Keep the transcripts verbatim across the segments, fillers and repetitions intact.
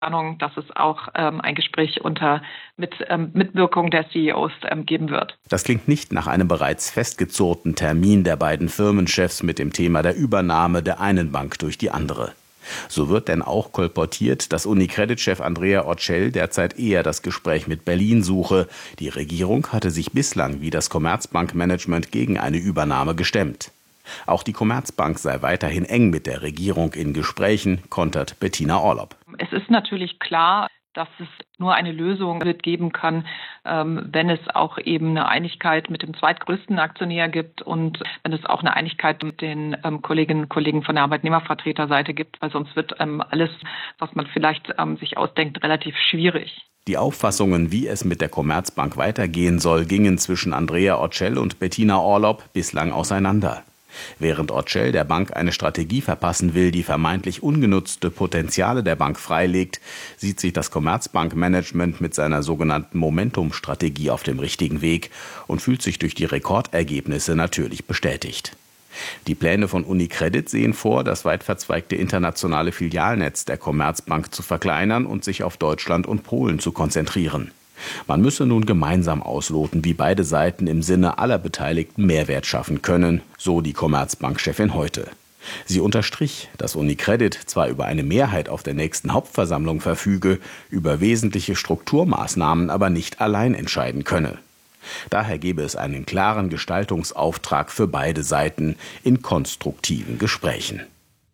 dass es auch ähm, ein Gespräch unter mit, ähm, Mitwirkung der C E Os ähm, geben wird. Das klingt nicht nach einem bereits festgezurrten Termin der beiden Firmenchefs mit dem Thema der Übernahme der einen Bank durch die andere. So wird denn auch kolportiert, dass Unicredit-Chef Andrea Orcel derzeit eher das Gespräch mit Berlin suche. Die Regierung hatte sich bislang wie das Commerzbank-Management gegen eine Übernahme gestemmt. Auch die Commerzbank sei weiterhin eng mit der Regierung in Gesprächen, kontert Bettina Orlopp. Es ist natürlich klar, dass es nur eine Lösung geben kann, wenn es auch eben eine Einigkeit mit dem zweitgrößten Aktionär gibt und wenn es auch eine Einigkeit mit den Kolleginnen und Kollegen von der Arbeitnehmervertreterseite gibt, weil sonst wird alles, was man vielleicht sich ausdenkt, relativ schwierig. Die Auffassungen, wie es mit der Commerzbank weitergehen soll, gingen zwischen Andrea Orcel und Bettina Orlopp bislang auseinander. Während Orcel der Bank eine Strategie verpassen will, die vermeintlich ungenutzte Potenziale der Bank freilegt, sieht sich das Commerzbank-Management mit seiner sogenannten Momentum-Strategie auf dem richtigen Weg und fühlt sich durch die Rekordergebnisse natürlich bestätigt. Die Pläne von Unicredit sehen vor, das weit verzweigte internationale Filialnetz der Commerzbank zu verkleinern und sich auf Deutschland und Polen zu konzentrieren. Man müsse nun gemeinsam ausloten, wie beide Seiten im Sinne aller Beteiligten Mehrwert schaffen können, so die Commerzbank-Chefin heute. Sie unterstrich, dass Unicredit zwar über eine Mehrheit auf der nächsten Hauptversammlung verfüge, über wesentliche Strukturmaßnahmen aber nicht allein entscheiden könne. Daher gebe es einen klaren Gestaltungsauftrag für beide Seiten in konstruktiven Gesprächen.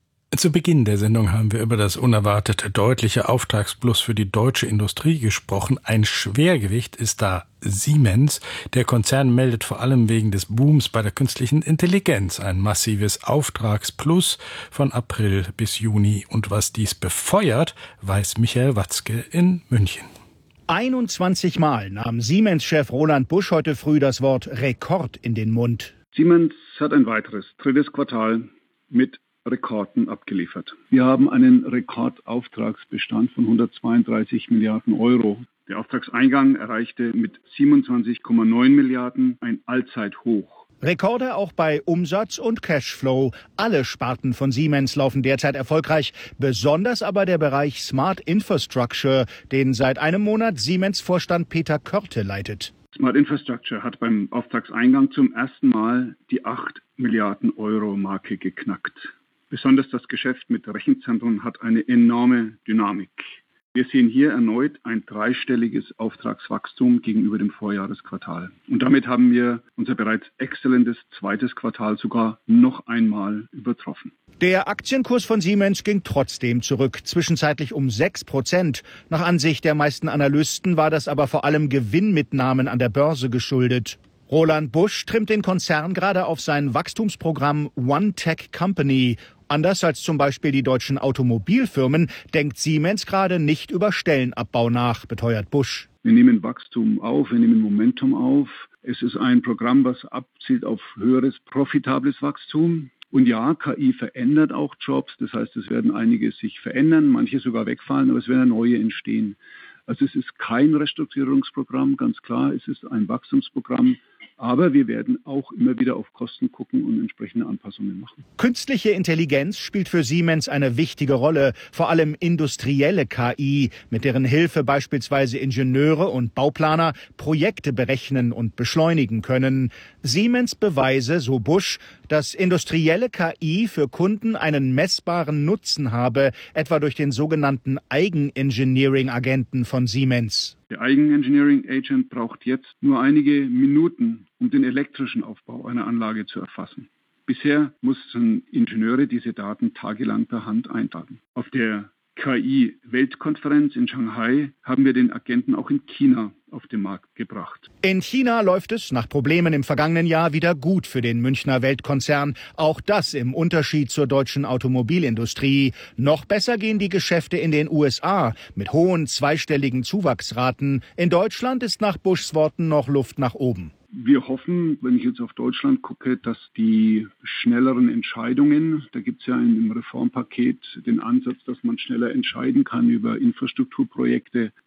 Zu Beginn der Sendung haben wir über das unerwartet deutliche Auftragsplus für die deutsche Industrie gesprochen. Ein Schwergewicht ist da Siemens. Der Konzern meldet vor allem wegen des Booms bei der künstlichen Intelligenz ein massives Auftragsplus von April bis Juni. Und was dies befeuert, weiß Michael Watzke in München. einundzwanzig Mal nahm Siemens-Chef Roland Busch heute früh das Wort Rekord in den Mund. Siemens hat ein weiteres, drittes Quartal mit Rekorden abgeliefert. Wir haben einen Rekordauftragsbestand von hundertzweiunddreißig Milliarden Euro. Der Auftragseingang erreichte mit siebenundzwanzig Komma neun Milliarden ein Allzeithoch. Rekorde auch bei Umsatz und Cashflow. Alle Sparten von Siemens laufen derzeit erfolgreich, besonders aber der Bereich Smart Infrastructure, den seit einem Monat Siemens-Vorstand Peter Körte leitet. Smart Infrastructure hat beim Auftragseingang zum ersten Mal die acht Milliarden Euro Marke geknackt. Besonders das Geschäft mit Rechenzentren hat eine enorme Dynamik. Wir sehen hier erneut ein dreistelliges Auftragswachstum gegenüber dem Vorjahresquartal. Und damit haben wir unser bereits exzellentes zweites Quartal sogar noch einmal übertroffen. Der Aktienkurs von Siemens ging trotzdem zurück, zwischenzeitlich um sechs Prozent. Nach Ansicht der meisten Analysten war das aber vor allem Gewinnmitnahmen an der Börse geschuldet. Roland Busch trimmt den Konzern gerade auf sein Wachstumsprogramm One Tech Company. Anders als zum Beispiel die deutschen Automobilfirmen denkt Siemens gerade nicht über Stellenabbau nach, beteuert Busch. Wir nehmen Wachstum auf, wir nehmen Momentum auf. Es ist ein Programm, was abzielt auf höheres, profitables Wachstum. Und ja, K I verändert auch Jobs. Das heißt, es werden einige sich verändern, manche sogar wegfallen, aber es werden neue entstehen. Also es ist kein Restrukturierungsprogramm, ganz klar. Es ist ein Wachstumsprogramm. Aber wir werden auch immer wieder auf Kosten gucken und entsprechende Anpassungen machen. Künstliche Intelligenz spielt für Siemens eine wichtige Rolle, vor allem industrielle K I, mit deren Hilfe beispielsweise Ingenieure und Bauplaner Projekte berechnen und beschleunigen können. Siemens beweise, so Busch, dass industrielle K I für Kunden einen messbaren Nutzen habe, etwa durch den sogenannten Eigenengineering-Agenten von Siemens. Der Eigenengineering-Agent braucht jetzt nur einige Minuten, um den elektrischen Aufbau einer Anlage zu erfassen. Bisher mussten Ingenieure diese Daten tagelang per Hand eintragen. Auf der K I-Weltkonferenz in Shanghai haben wir den Agenten auch in China auf den Markt gebracht. In China läuft es nach Problemen im vergangenen Jahr wieder gut für den Münchner Weltkonzern. Auch das im Unterschied zur deutschen Automobilindustrie. Noch besser gehen die Geschäfte in den U S A mit hohen zweistelligen Zuwachsraten. In Deutschland ist nach Buschs Worten noch Luft nach oben. Wir hoffen, wenn ich jetzt auf Deutschland gucke, dass die schnelleren Entscheidungen, da gibt es ja im Reformpaket den Ansatz, dass man schneller entscheiden kann über Infrastrukturprojekte,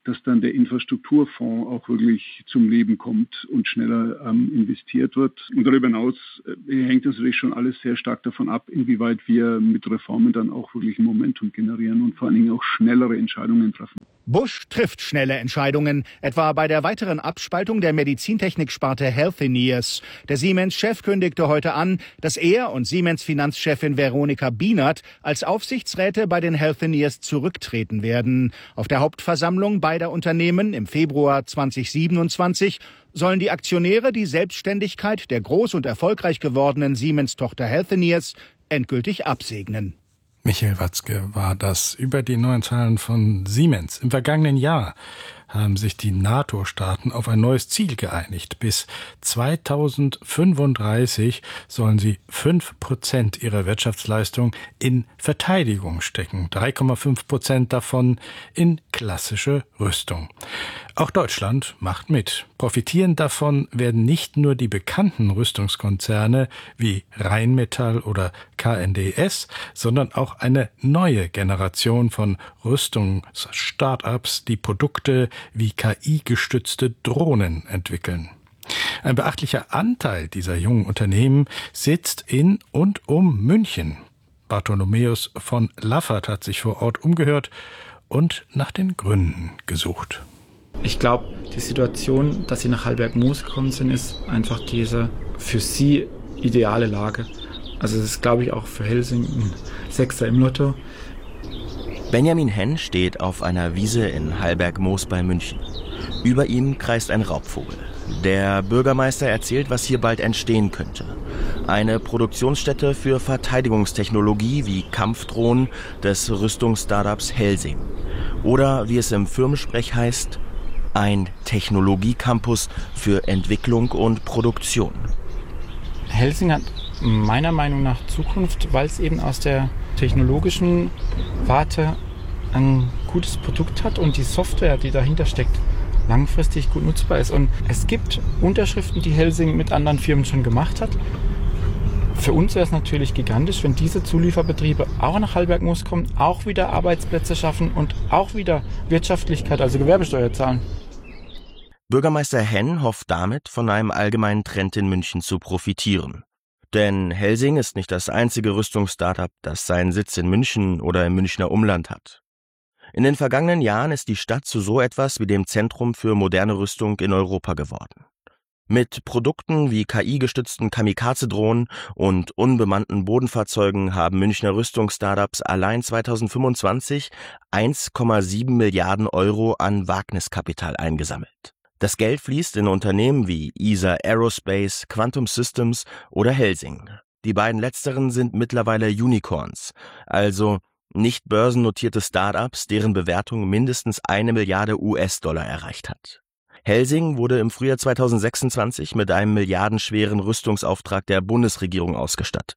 dass dann der Infrastrukturfonds auch wirklich zum Leben kommt und schneller ähm, investiert wird. Und darüber hinaus äh, hängt das natürlich schon alles sehr stark davon ab, inwieweit wir mit Reformen dann auch wirklich ein Momentum generieren und vor allen Dingen auch schnellere Entscheidungen treffen. Bush trifft schnelle Entscheidungen, etwa bei der weiteren Abspaltung der Medizintechniksparte Healthineers. Der Siemens-Chef kündigte heute an, dass er und Siemens-Finanzchefin Veronika Bienert als Aufsichtsräte bei den Healthineers zurücktreten werden. Auf der Hauptversammlung beider Unternehmen im Februar zweitausendsiebenundzwanzig sollen die Aktionäre die Selbstständigkeit der groß und erfolgreich gewordenen Siemens-Tochter Healthineers endgültig absegnen. Michael Watzke war das über die neuen Zahlen von Siemens. Im vergangenen Jahr haben sich die NATO-Staaten auf ein neues Ziel geeinigt. Bis zweitausendfünfunddreißig sollen sie fünf Prozent ihrer Wirtschaftsleistung in Verteidigung stecken, drei Komma fünf Prozent davon in klassische Rüstung. Auch Deutschland macht mit. Profitieren davon werden nicht nur die bekannten Rüstungskonzerne wie Rheinmetall oder K N D S, sondern auch eine neue Generation von Rüstungs-Startups, die Produkte wie K I-gestützte Drohnen entwickeln. Ein beachtlicher Anteil dieser jungen Unternehmen sitzt in und um München. Bartholomäus von Laffert hat sich vor Ort umgehört und nach den Gründen gesucht. Ich glaube, die Situation, dass sie nach Hallberg-Moos gekommen sind, ist einfach diese für sie ideale Lage. Also es ist, glaube ich, auch für Helsing ein Sechser im Lotto. Benjamin Henn steht auf einer Wiese in Hallberg-Moos bei München. Über ihm kreist ein Raubvogel. Der Bürgermeister erzählt, was hier bald entstehen könnte. Eine Produktionsstätte für Verteidigungstechnologie wie Kampfdrohnen des Rüstungsstartups Helsing. Oder wie es im Firmensprech heißt, ein Technologiecampus für Entwicklung und Produktion. Helsing hat meiner Meinung nach Zukunft, weil es eben aus der technologischen Warte ein gutes Produkt hat und die Software, die dahinter steckt, langfristig gut nutzbar ist. Und es gibt Unterschriften, die Helsing mit anderen Firmen schon gemacht hat. Für uns wäre es natürlich gigantisch, wenn diese Zulieferbetriebe auch nach Hallberg-Moos kommen, auch wieder Arbeitsplätze schaffen und auch wieder Wirtschaftlichkeit, also Gewerbesteuer zahlen. Bürgermeister Henn hofft damit, von einem allgemeinen Trend in München zu profitieren. Denn Helsing ist nicht das einzige Rüstungsstartup, das seinen Sitz in München oder im Münchner Umland hat. In den vergangenen Jahren ist die Stadt zu so etwas wie dem Zentrum für moderne Rüstung in Europa geworden. Mit Produkten wie K I-gestützten Kamikaze-Drohnen und unbemannten Bodenfahrzeugen haben Münchner Rüstungsstartups allein zweitausendfünfundzwanzig eins Komma sieben Milliarden Euro an Wagniskapital eingesammelt. Das Geld fließt in Unternehmen wie I S A Aerospace, Quantum Systems oder Helsing. Die beiden letzteren sind mittlerweile Unicorns, also nicht börsennotierte Startups, deren Bewertung mindestens eine Milliarde U S-Dollar erreicht hat. Helsing wurde im Frühjahr zweitausendsechsundzwanzig mit einem milliardenschweren Rüstungsauftrag der Bundesregierung ausgestattet.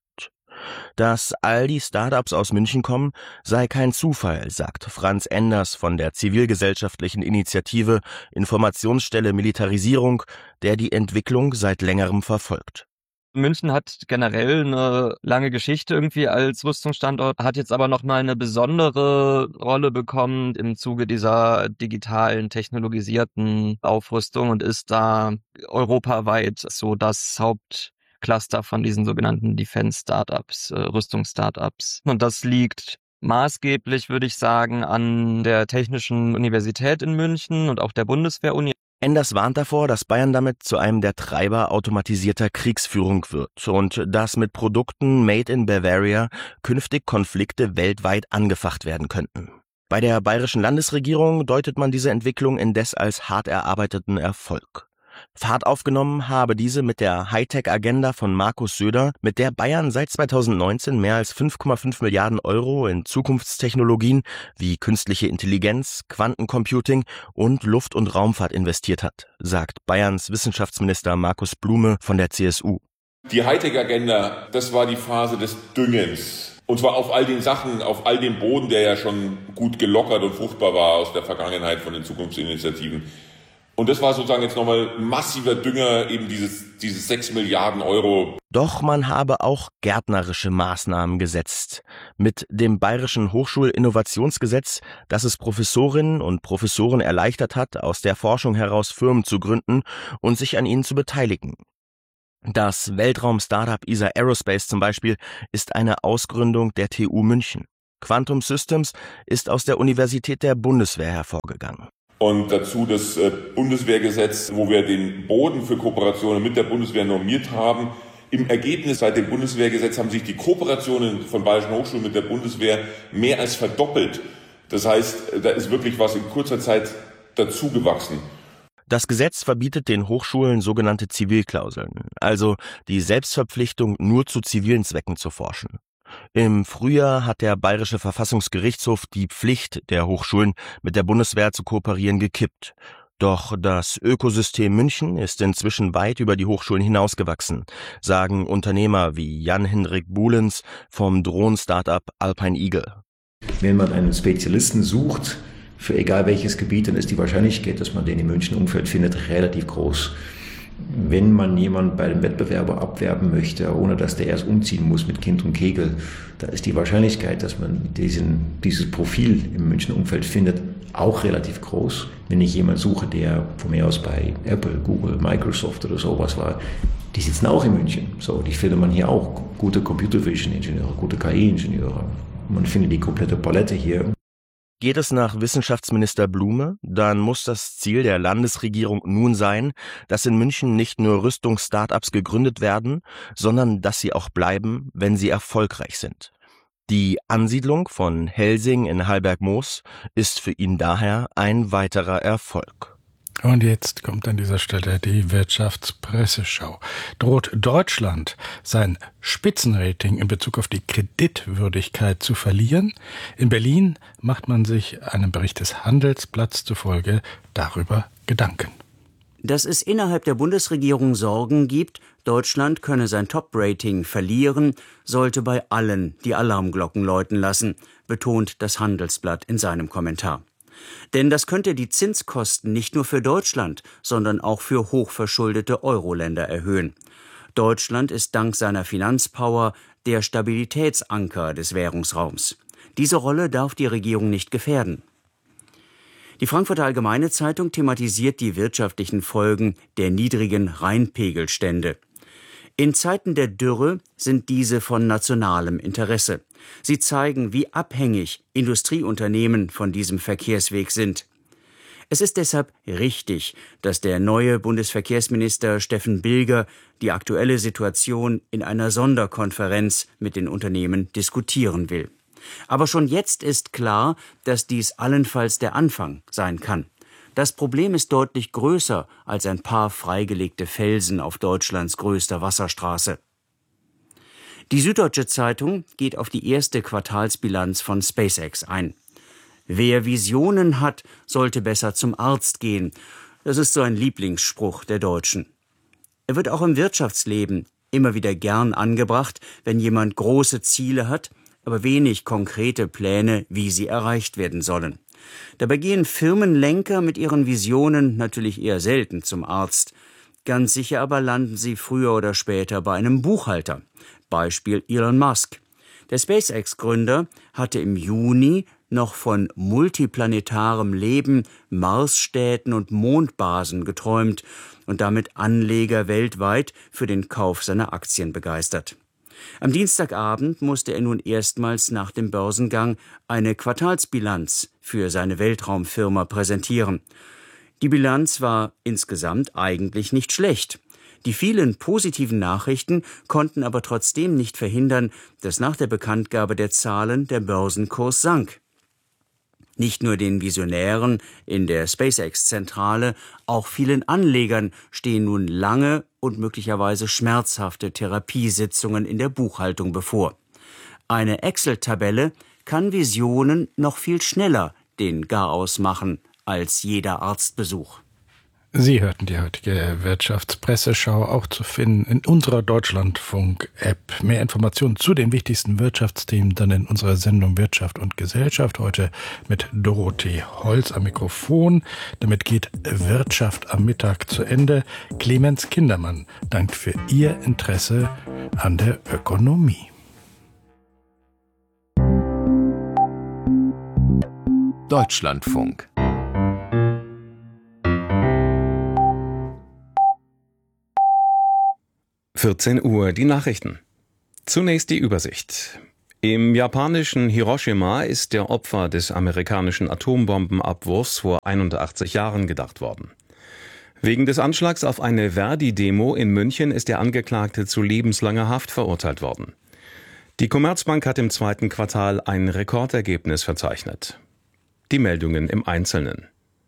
Dass all die Startups aus München kommen, sei kein Zufall, sagt Franz Enders von der zivilgesellschaftlichen Initiative Informationsstelle Militarisierung, der die Entwicklung seit längerem verfolgt. München hat generell eine lange Geschichte irgendwie als Rüstungsstandort, hat jetzt aber nochmal eine besondere Rolle bekommen im Zuge dieser digitalen, technologisierten Aufrüstung und ist da europaweit so das Hauptcluster von diesen sogenannten Defense-Startups, äh, Rüstungsstartups. Und das liegt maßgeblich, würde ich sagen, an der Technischen Universität in München und auch der Bundeswehr-Uni. Enders warnt davor, dass Bayern damit zu einem der Treiber automatisierter Kriegsführung wird und dass mit Produkten made in Bavaria künftig Konflikte weltweit angefacht werden könnten. Bei der bayerischen Landesregierung deutet man diese Entwicklung indes als hart erarbeiteten Erfolg. Fahrt aufgenommen habe diese mit der Hightech-Agenda von Markus Söder, mit der Bayern seit zweitausendneunzehn mehr als fünf Komma fünf Milliarden Euro in Zukunftstechnologien wie künstliche Intelligenz, Quantencomputing und Luft- und Raumfahrt investiert hat, sagt Bayerns Wissenschaftsminister Markus Blume von der C S U. Die Hightech-Agenda, das war die Phase des Düngens. Und zwar auf all den Sachen, auf all dem Boden, der ja schon gut gelockert und fruchtbar war aus der Vergangenheit von den Zukunftsinitiativen. Und das war sozusagen jetzt nochmal ein massiver Dünger, eben dieses, dieses sechs Milliarden Euro. Doch man habe auch gärtnerische Maßnahmen gesetzt. Mit dem Bayerischen Hochschulinnovationsgesetz, das es Professorinnen und Professoren erleichtert hat, aus der Forschung heraus Firmen zu gründen und sich an ihnen zu beteiligen. Das Weltraum-Startup E S A Aerospace zum Beispiel ist eine Ausgründung der T U München. Quantum Systems ist aus der Universität der Bundeswehr hervorgegangen. Und dazu das Bundeswehrgesetz, wo wir den Boden für Kooperationen mit der Bundeswehr normiert haben. Im Ergebnis seit dem Bundeswehrgesetz haben sich die Kooperationen von Bayerischen Hochschulen mit der Bundeswehr mehr als verdoppelt. Das heißt, da ist wirklich was in kurzer Zeit dazugewachsen. Das Gesetz verbietet den Hochschulen sogenannte Zivilklauseln, also die Selbstverpflichtung, nur zu zivilen Zwecken zu forschen. Im Frühjahr hat der Bayerische Verfassungsgerichtshof die Pflicht der Hochschulen, mit der Bundeswehr zu kooperieren, gekippt. Doch das Ökosystem München ist inzwischen weit über die Hochschulen hinausgewachsen, sagen Unternehmer wie Jan-Hendrik Buhlens vom Drohnen-Startup Alpine Eagle. Wenn man einen Spezialisten sucht, für egal welches Gebiet, dann ist die Wahrscheinlichkeit, dass man den im Münchner Umfeld findet, relativ groß. Wenn man jemanden bei dem Wettbewerber abwerben möchte, ohne dass der erst umziehen muss mit Kind und Kegel, da ist die Wahrscheinlichkeit, dass man diesen, dieses Profil im Münchner Umfeld findet, auch relativ groß. Wenn ich jemanden suche, der von mir aus bei Apple, Google, Microsoft oder sowas war, die sitzen auch in München. So, die findet man hier auch. Gute Computer Vision Ingenieure, gute K I-Ingenieure. Man findet die komplette Palette hier. Geht es nach Wissenschaftsminister Blume, dann muss das Ziel der Landesregierung nun sein, dass in München nicht nur Rüstungs-Startups gegründet werden, sondern dass sie auch bleiben, wenn sie erfolgreich sind. Die Ansiedlung von Helsing in Hallbergmoos ist für ihn daher ein weiterer Erfolg. Und jetzt kommt an dieser Stelle die Wirtschaftspresseschau. Droht Deutschland sein Spitzenrating in Bezug auf die Kreditwürdigkeit zu verlieren? In Berlin macht man sich einem Bericht des Handelsblatts zufolge darüber Gedanken. Dass es innerhalb der Bundesregierung Sorgen gibt, Deutschland könne sein Top-Rating verlieren, sollte bei allen die Alarmglocken läuten lassen, betont das Handelsblatt in seinem Kommentar. Denn das könnte die Zinskosten nicht nur für Deutschland, sondern auch für hochverschuldete Euro-Länder erhöhen. Deutschland ist dank seiner Finanzpower der Stabilitätsanker des Währungsraums. Diese Rolle darf die Regierung nicht gefährden. Die Frankfurter Allgemeine Zeitung thematisiert die wirtschaftlichen Folgen der niedrigen Rheinpegelstände. In Zeiten der Dürre sind diese von nationalem Interesse. Sie zeigen, wie abhängig Industrieunternehmen von diesem Verkehrsweg sind. Es ist deshalb richtig, dass der neue Bundesverkehrsminister Steffen Bilger die aktuelle Situation in einer Sonderkonferenz mit den Unternehmen diskutieren will. Aber schon jetzt ist klar, dass dies allenfalls der Anfang sein kann. Das Problem ist deutlich größer als ein paar freigelegte Felsen auf Deutschlands größter Wasserstraße. Die Süddeutsche Zeitung geht auf die erste Quartalsbilanz von SpaceX ein. Wer Visionen hat, sollte besser zum Arzt gehen. Das ist so ein Lieblingsspruch der Deutschen. Er wird auch im Wirtschaftsleben immer wieder gern angebracht, wenn jemand große Ziele hat, aber wenig konkrete Pläne, wie sie erreicht werden sollen. Dabei gehen Firmenlenker mit ihren Visionen natürlich eher selten zum Arzt. Ganz sicher aber landen sie früher oder später bei einem Buchhalter. Beispiel Elon Musk. Der SpaceX-Gründer hatte im Juni noch von multiplanetarem Leben, Marsstädten und Mondbasen geträumt und damit Anleger weltweit für den Kauf seiner Aktien begeistert. Am Dienstagabend musste er nun erstmals nach dem Börsengang eine Quartalsbilanz für seine Weltraumfirma präsentieren. Die Bilanz war insgesamt eigentlich nicht schlecht. Die vielen positiven Nachrichten konnten aber trotzdem nicht verhindern, dass nach der Bekanntgabe der Zahlen der Börsenkurs sank. Nicht nur den Visionären in der SpaceX-Zentrale, auch vielen Anlegern stehen nun lange und möglicherweise schmerzhafte Therapiesitzungen in der Buchhaltung bevor. Eine Excel-Tabelle kann Visionen noch viel schneller den Garaus machen als jeder Arztbesuch. Sie hörten die heutige Wirtschaftspresseschau, auch zu finden in unserer Deutschlandfunk-App. Mehr Informationen zu den wichtigsten Wirtschaftsthemen dann in unserer Sendung Wirtschaft und Gesellschaft. Heute mit Dorothee Holz am Mikrofon. Damit geht Wirtschaft am Mittag zu Ende. Clemens Kindermann dankt für Ihr Interesse an der Ökonomie. Deutschlandfunk. vierzehn Uhr, die Nachrichten. Zunächst die Übersicht. Im japanischen Hiroshima ist der Opfer des amerikanischen Atombombenabwurfs vor einundachtzig Jahren gedacht worden. Wegen des Anschlags auf eine Verdi-Demo in München ist der Angeklagte zu lebenslanger Haft verurteilt worden. Die Commerzbank hat im zweiten Quartal ein Rekordergebnis verzeichnet. Die Meldungen im Einzelnen.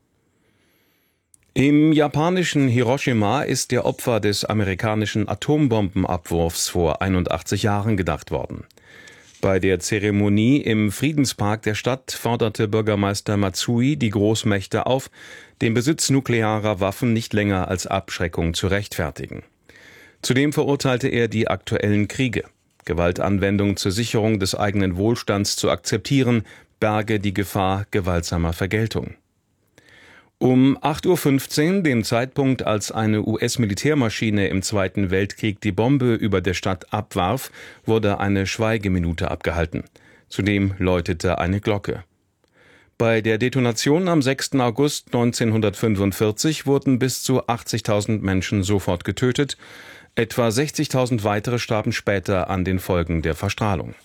Im japanischen Hiroshima ist der Opfer des amerikanischen Atombombenabwurfs vor einundachtzig Jahren gedacht worden. Bei der Zeremonie im Friedenspark der Stadt forderte Bürgermeister Matsui die Großmächte auf, den Besitz nuklearer Waffen nicht länger als Abschreckung zu rechtfertigen. Zudem verurteilte er die aktuellen Kriege. Gewaltanwendung zur Sicherung des eigenen Wohlstands zu akzeptieren, berge die Gefahr gewaltsamer Vergeltung. Um acht Uhr fünfzehn, dem Zeitpunkt, als eine U S-Militärmaschine im Zweiten Weltkrieg die Bombe über der Stadt abwarf, wurde eine Schweigeminute abgehalten. Zudem läutete eine Glocke. Bei der Detonation am sechsten August neunzehnhundertfünfundvierzig wurden bis zu achtzigtausend Menschen sofort getötet. Etwa sechzigtausend weitere starben später an den Folgen der Verstrahlung.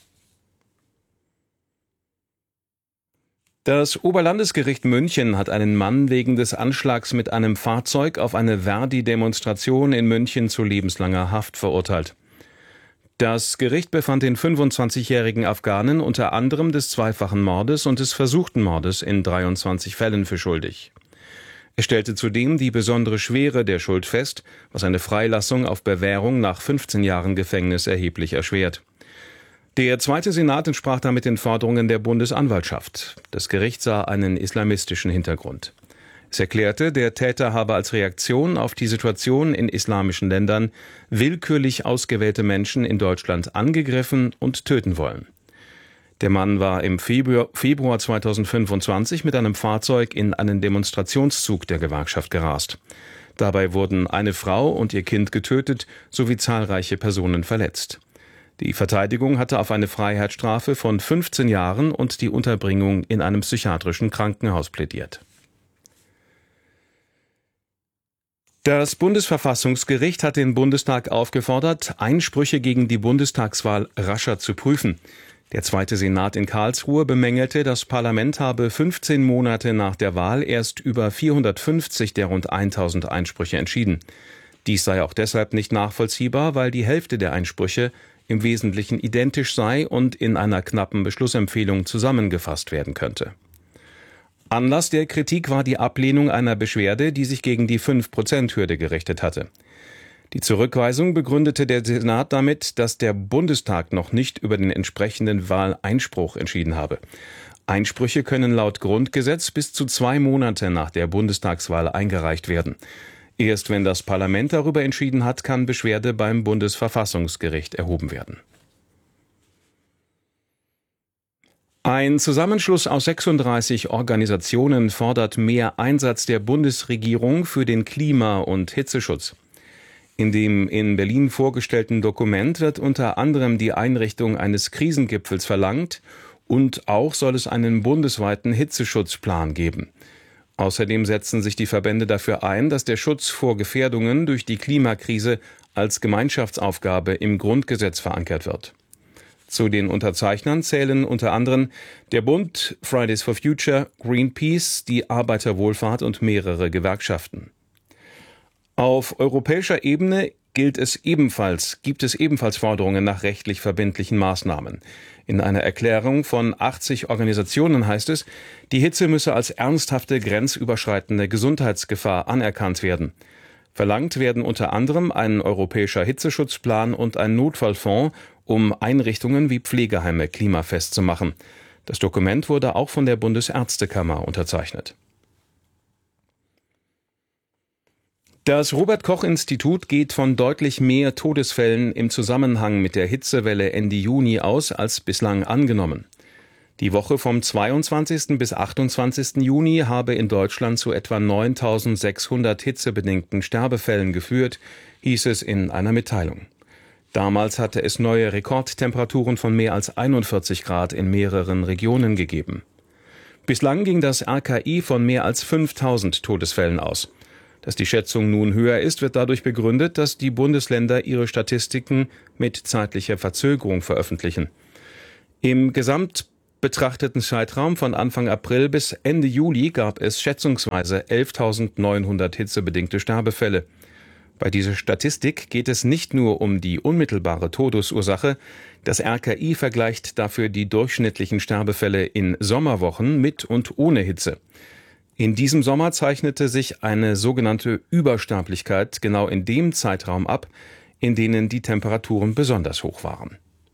Das Oberlandesgericht München hat einen Mann wegen des Anschlags mit einem Fahrzeug auf eine Verdi-Demonstration in München zu lebenslanger Haft verurteilt. Das Gericht befand den fünfundzwanzigjährigen Afghanen unter anderem des zweifachen Mordes und des versuchten Mordes in dreiundzwanzig Fällen für schuldig. Es stellte zudem die besondere Schwere der Schuld fest, was eine Freilassung auf Bewährung nach fünfzehn Jahren Gefängnis erheblich erschwert. Der Zweite Senat entsprach damit den Forderungen der Bundesanwaltschaft. Das Gericht sah einen islamistischen Hintergrund. Es erklärte, der Täter habe als Reaktion auf die Situation in islamischen Ländern willkürlich ausgewählte Menschen in Deutschland angegriffen und töten wollen. Der Mann war im Februar, Februar zweitausendfünfundzwanzig mit einem Fahrzeug in einen Demonstrationszug der Gewerkschaft gerast. Dabei wurden eine Frau und ihr Kind getötet sowie zahlreiche Personen verletzt. Die Verteidigung hatte auf eine Freiheitsstrafe von fünfzehn Jahren und die Unterbringung in einem psychiatrischen Krankenhaus plädiert. Das Bundesverfassungsgericht hat den Bundestag aufgefordert, Einsprüche gegen die Bundestagswahl rascher zu prüfen. Der Zweite Senat in Karlsruhe bemängelte, das Parlament habe fünfzehn Monate nach der Wahl erst über vierhundertfünfzig der rund tausend Einsprüche entschieden. Dies sei auch deshalb nicht nachvollziehbar, weil die Hälfte der Einsprüche im Wesentlichen identisch sei und in einer knappen Beschlussempfehlung zusammengefasst werden könnte. Anlass der Kritik war die Ablehnung einer Beschwerde, die sich gegen die fünf Prozent Hürde gerichtet hatte. Die Zurückweisung begründete der Senat damit, dass der Bundestag noch nicht über den entsprechenden Wahleinspruch entschieden habe. Einsprüche können laut Grundgesetz bis zu zwei Monate nach der Bundestagswahl eingereicht werden. Erst wenn das Parlament darüber entschieden hat, kann Beschwerde beim Bundesverfassungsgericht erhoben werden. Ein Zusammenschluss aus sechsunddreißig Organisationen fordert mehr Einsatz der Bundesregierung für den Klima- und Hitzeschutz. In dem in Berlin vorgestellten Dokument wird unter anderem die Einrichtung eines Krisengipfels verlangt und auch soll es einen bundesweiten Hitzeschutzplan geben. Außerdem setzen sich die Verbände dafür ein, dass der Schutz vor Gefährdungen durch die Klimakrise als Gemeinschaftsaufgabe im Grundgesetz verankert wird. Zu den Unterzeichnern zählen unter anderem der Bund, Fridays for Future, Greenpeace, die Arbeiterwohlfahrt und mehrere Gewerkschaften. Auf europäischer Ebene gilt es ebenfalls, gibt es ebenfalls Forderungen nach rechtlich verbindlichen Maßnahmen. In einer Erklärung von achtzig Organisationen heißt es, die Hitze müsse als ernsthafte grenzüberschreitende Gesundheitsgefahr anerkannt werden. Verlangt werden unter anderem ein europäischer Hitzeschutzplan und ein Notfallfonds, um Einrichtungen wie Pflegeheime klimafest zu machen. Das Dokument wurde auch von der Bundesärztekammer unterzeichnet. Das Robert-Koch-Institut geht von deutlich mehr Todesfällen im Zusammenhang mit der Hitzewelle Ende Juni aus als bislang angenommen. Die Woche vom zweiundzwanzigsten bis achtundzwanzigsten Juni habe in Deutschland zu etwa neuntausendsechshundert hitzebedingten Sterbefällen geführt, hieß es in einer Mitteilung. Damals hatte es neue Rekordtemperaturen von mehr als einundvierzig Grad in mehreren Regionen gegeben. Bislang ging das R K I von mehr als fünftausend Todesfällen aus. Dass die Schätzung nun höher ist, wird dadurch begründet, dass die Bundesländer ihre Statistiken mit zeitlicher Verzögerung veröffentlichen. Im gesamt betrachteten Zeitraum von Anfang April bis Ende Juli gab es schätzungsweise elftausendneunhundert hitzebedingte Sterbefälle. Bei dieser Statistik geht es nicht nur um die unmittelbare Todesursache. Das R K I vergleicht dafür die durchschnittlichen Sterbefälle in Sommerwochen mit und ohne Hitze. In diesem Sommer zeichnete sich eine sogenannte Übersterblichkeit genau in dem Zeitraum ab, in denen die Temperaturen besonders hoch waren.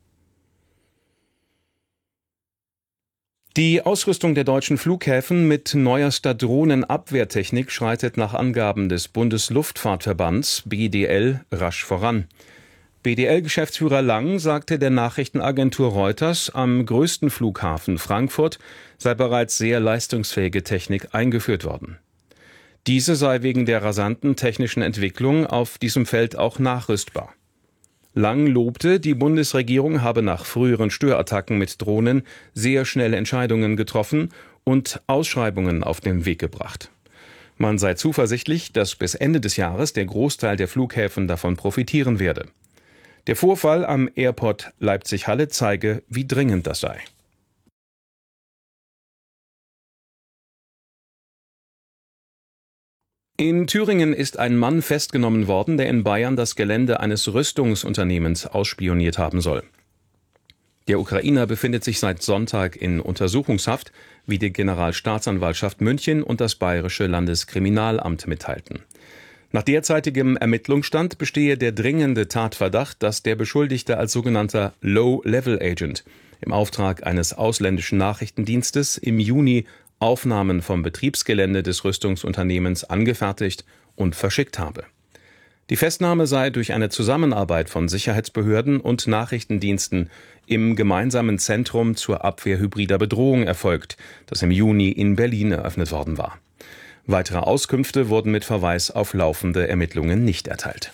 Die Ausrüstung der deutschen Flughäfen mit neuester Drohnenabwehrtechnik schreitet nach Angaben des Bundesluftfahrtverbands B D L rasch voran. B D L-Geschäftsführer Lang sagte der Nachrichtenagentur Reuters, am größten Flughafen Frankfurt sei bereits sehr leistungsfähige Technik eingeführt worden. Diese sei wegen der rasanten technischen Entwicklung auf diesem Feld auch nachrüstbar. Lang lobte, die Bundesregierung habe nach früheren Störattacken mit Drohnen sehr schnelle Entscheidungen getroffen und Ausschreibungen auf den Weg gebracht. Man sei zuversichtlich, dass bis Ende des Jahres der Großteil der Flughäfen davon profitieren werde. Der Vorfall am Airport Leipzig-Halle zeige, wie dringend das sei. In Thüringen ist ein Mann festgenommen worden, der in Bayern das Gelände eines Rüstungsunternehmens ausspioniert haben soll. Der Ukrainer befindet sich seit Sonntag in Untersuchungshaft, wie die Generalstaatsanwaltschaft München und das Bayerische Landeskriminalamt mitteilten. Nach derzeitigem Ermittlungsstand bestehe der dringende Tatverdacht, dass der Beschuldigte als sogenannter Low-Level-Agent im Auftrag eines ausländischen Nachrichtendienstes im Juni Aufnahmen vom Betriebsgelände des Rüstungsunternehmens angefertigt und verschickt habe. Die Festnahme sei durch eine Zusammenarbeit von Sicherheitsbehörden und Nachrichtendiensten im gemeinsamen Zentrum zur Abwehr hybrider Bedrohung erfolgt, das im Juni in Berlin eröffnet worden war. Weitere Auskünfte wurden mit Verweis auf laufende Ermittlungen nicht erteilt.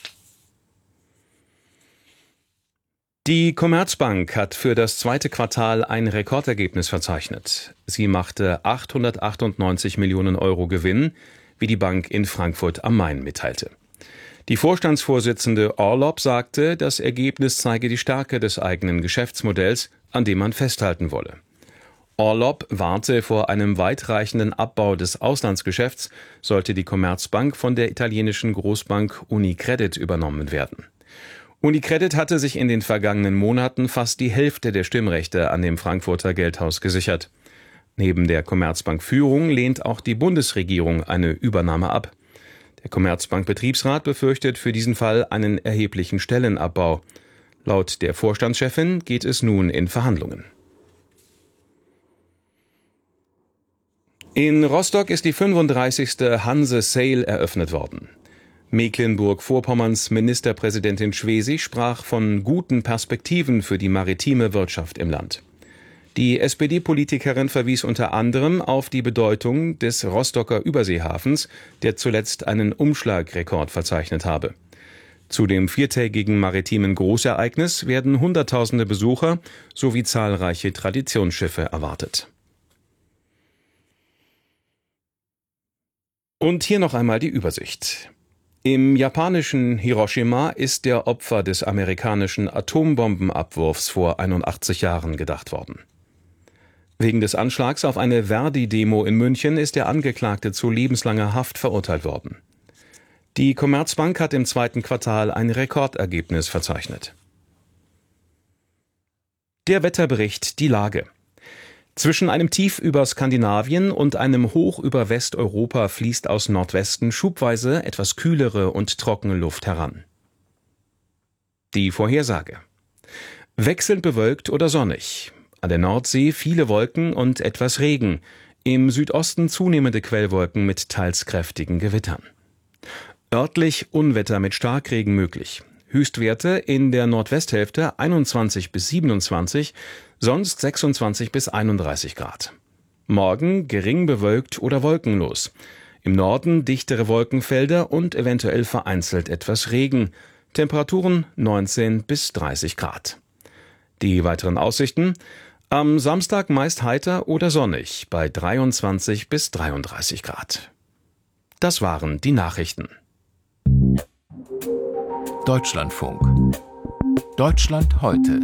Die Commerzbank hat für das zweite Quartal ein Rekordergebnis verzeichnet. Sie machte achthundertachtundneunzig Millionen Euro Gewinn, wie die Bank in Frankfurt am Main mitteilte. Die Vorstandsvorsitzende Orlopp sagte, das Ergebnis zeige die Stärke des eigenen Geschäftsmodells, an dem man festhalten wolle. Orlopp warnte vor einem weitreichenden Abbau des Auslandsgeschäfts, sollte die Commerzbank von der italienischen Großbank Unicredit übernommen werden. Unicredit hatte sich in den vergangenen Monaten fast die Hälfte der Stimmrechte an dem Frankfurter Geldhaus gesichert. Neben der Commerzbank-Führung lehnt auch die Bundesregierung eine Übernahme ab. Der Commerzbank-Betriebsrat befürchtet für diesen Fall einen erheblichen Stellenabbau. Laut der Vorstandschefin geht es nun in Verhandlungen. In Rostock ist die fünfunddreißigste Hanse Sail eröffnet worden. Mecklenburg-Vorpommerns Ministerpräsidentin Schwesig sprach von guten Perspektiven für die maritime Wirtschaft im Land. Die S P D-Politikerin verwies unter anderem auf die Bedeutung des Rostocker Überseehafens, der zuletzt einen Umschlagrekord verzeichnet habe. Zu dem viertägigen maritimen Großereignis werden Hunderttausende Besucher sowie zahlreiche Traditionsschiffe erwartet. Und hier noch einmal die Übersicht. Im japanischen Hiroshima ist der Opfer des amerikanischen Atombombenabwurfs vor einundachtzig Jahren gedacht worden. Wegen des Anschlags auf eine Verdi-Demo in München ist der Angeklagte zu lebenslanger Haft verurteilt worden. Die Commerzbank hat im zweiten Quartal ein Rekordergebnis verzeichnet. Der Wetterbericht, die Lage. Zwischen einem Tief über Skandinavien und einem Hoch über Westeuropa fließt aus Nordwesten schubweise etwas kühlere und trockene Luft heran. Die Vorhersage. Wechselnd bewölkt oder sonnig. An der Nordsee viele Wolken und etwas Regen. Im Südosten zunehmende Quellwolken mit teils kräftigen Gewittern. Örtlich Unwetter mit Starkregen möglich. Höchstwerte in der Nordwesthälfte einundzwanzig bis siebenundzwanzig, sonst sechsundzwanzig bis einunddreißig Grad. Morgen gering bewölkt oder wolkenlos. Im Norden dichtere Wolkenfelder und eventuell vereinzelt etwas Regen. Temperaturen neunzehn bis dreißig Grad. Die weiteren Aussichten: am Samstag meist heiter oder sonnig bei dreiundzwanzig bis dreiunddreißig Grad. Das waren die Nachrichten. Deutschlandfunk. Deutschland heute.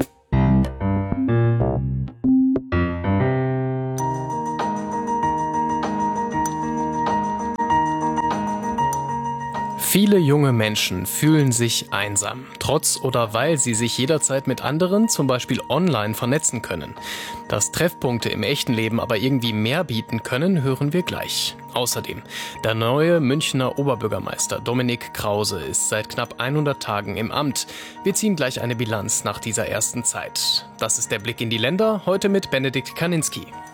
Viele junge Menschen fühlen sich einsam, trotz oder weil sie sich jederzeit mit anderen, zum Beispiel online, vernetzen können. Dass Treffpunkte im echten Leben aber irgendwie mehr bieten können, hören wir gleich. Außerdem, der neue Münchner Oberbürgermeister Dominik Krause ist seit knapp hundert Tagen im Amt. Wir ziehen gleich eine Bilanz nach dieser ersten Zeit. Das ist der Blick in die Länder, heute mit Benedikt Kaninski.